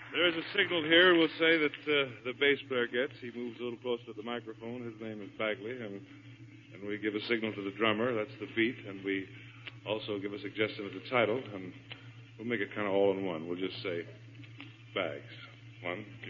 There's a signal here. We'll say that the bass player gets. He moves a little closer to the microphone. His name is Bagley, and we give a signal to the drummer. That's the beat, and we also give a suggestion of the title, and we'll make it kind of all in one. We'll just say Bags. 1, 2.